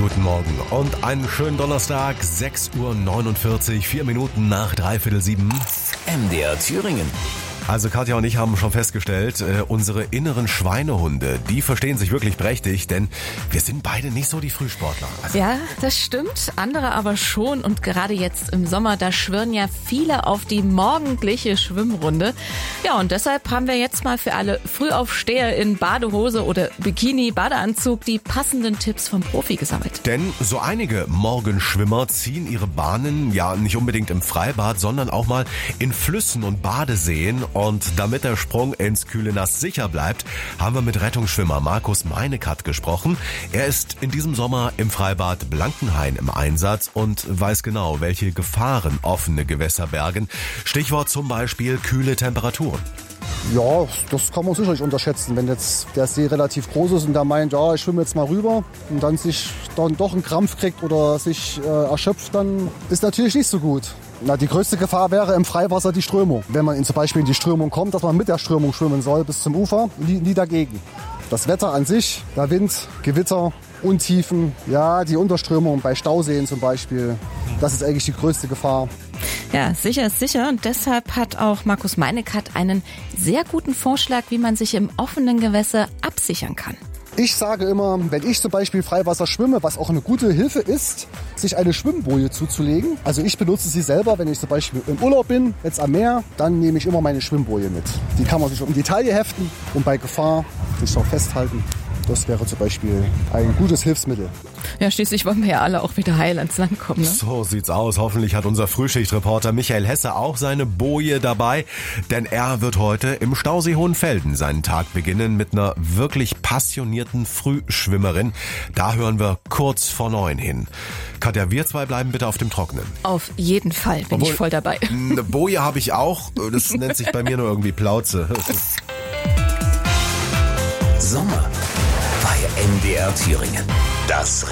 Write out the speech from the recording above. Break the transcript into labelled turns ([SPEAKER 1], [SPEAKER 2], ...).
[SPEAKER 1] Guten Morgen und einen schönen Donnerstag, 6:49 Uhr, 4 Minuten nach 6:45.
[SPEAKER 2] MDR Thüringen.
[SPEAKER 1] Also Katja und ich haben schon festgestellt, unsere inneren Schweinehunde, die verstehen sich wirklich prächtig, denn wir sind beide nicht so die Frühsportler.
[SPEAKER 3] Ja, das stimmt, andere aber schon, und gerade jetzt im Sommer, da schwirren ja viele auf die morgendliche Schwimmrunde. Ja, und deshalb haben wir jetzt mal für alle Frühaufsteher in Badehose oder Bikini, Badeanzug die passenden Tipps vom Profi gesammelt.
[SPEAKER 1] Denn so einige Morgenschwimmer ziehen ihre Bahnen ja nicht unbedingt im Freibad, sondern auch mal in Flüssen und Badeseen. Und damit der Sprung ins kühle Nass sicher bleibt, haben wir mit Rettungsschwimmer Markus Meinekat gesprochen. Er ist in diesem Sommer im Freibad Blankenhain im Einsatz und weiß genau, welche Gefahren offene Gewässer bergen. Stichwort zum Beispiel kühle Temperaturen.
[SPEAKER 4] Ja, das kann man sicherlich unterschätzen. Wenn jetzt der See relativ groß ist und der meint, ja, ich schwimme jetzt mal rüber und dann sich dann doch einen Krampf kriegt oder sich erschöpft, dann ist natürlich nicht so gut. Na, die größte Gefahr wäre im Freiwasser die Strömung. Wenn man zum Beispiel in die Strömung kommt, dass man mit der Strömung schwimmen soll bis zum Ufer, nie dagegen. Das Wetter an sich, der Wind, Gewitter, Untiefen, ja, die Unterströmung bei Stauseen zum Beispiel, das ist eigentlich die größte Gefahr.
[SPEAKER 3] Ja, sicher ist sicher, und deshalb hat auch Markus Meinekat einen sehr guten Vorschlag, wie man sich im offenen Gewässer absichern kann.
[SPEAKER 4] Ich sage immer, wenn ich zum Beispiel Freiwasser schwimme, was auch eine gute Hilfe ist, sich eine Schwimmboje zuzulegen. Also ich benutze sie selber, wenn ich zum Beispiel im Urlaub bin, jetzt am Meer, dann nehme ich immer meine Schwimmboje mit. Die kann man sich um die Taille heften und bei Gefahr sich auch festhalten. Das wäre zum Beispiel ein gutes Hilfsmittel.
[SPEAKER 3] Ja, schließlich wollen wir ja alle auch wieder heil ans Land kommen, ne?
[SPEAKER 1] So sieht's aus. Hoffentlich hat unser Frühschichtreporter Michael Hesse auch seine Boje dabei, denn er wird heute im Stausee Hohenfelden seinen Tag beginnen mit einer wirklich passionierten Frühschwimmerin. Da hören wir kurz vor 9 hin. Katja, wir zwei bleiben bitte auf dem Trockenen.
[SPEAKER 3] Auf jeden Fall bin ich voll dabei.
[SPEAKER 1] Eine Boje habe ich auch. Das nennt sich bei mir nur irgendwie Plauze.
[SPEAKER 2] Sommer bei MDR Thüringen. Das